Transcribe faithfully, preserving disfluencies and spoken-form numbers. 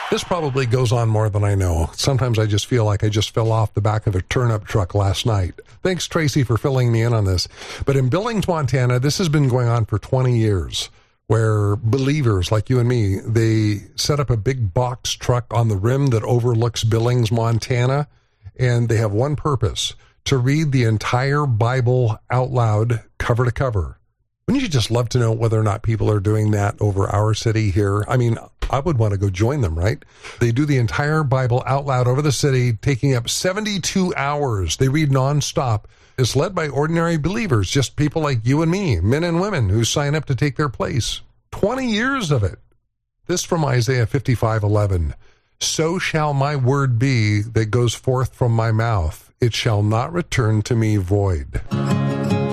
This probably goes on more than I know. Sometimes I just feel like I just fell off the back of a turnip truck last night. Thanks, Tracy, for filling me in on this. But in Billings, Montana, this has been going on for twenty years, where believers like you and me, they set up a big box truck on the rim that overlooks Billings, Montana, and they have one purpose, to read the entire Bible out loud, cover to cover. Wouldn't you just love to know whether or not people are doing that over our city here? I mean, I would want to go join them, right? They do the entire Bible out loud over the city, taking up seventy-two hours. They read nonstop. It's led by ordinary believers, just people like you and me, men and women who sign up to take their place. twenty years of it. This from Isaiah fifty-five eleven. So shall my word be that goes forth from my mouth. It shall not return to me void.